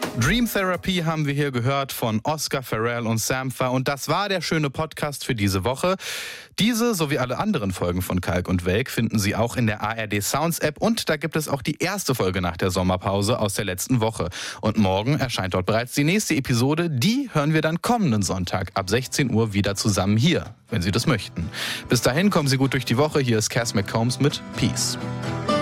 Dream Therapy haben wir hier gehört von Oscar, Pharrell und Sampha. Und das war der schöne Podcast für diese Woche. Diese sowie alle anderen Folgen von Kalk und Welk finden Sie auch in der ARD Sounds App. Und da gibt es auch die erste Folge nach der Sommerpause aus der letzten Woche. Und morgen erscheint dort bereits die nächste Episode. Die hören wir dann kommenden Sonntag ab 16 Uhr wieder zusammen hier, wenn Sie das möchten. Bis dahin kommen Sie gut durch die Woche. Hier ist Cass McCombs mit Peace.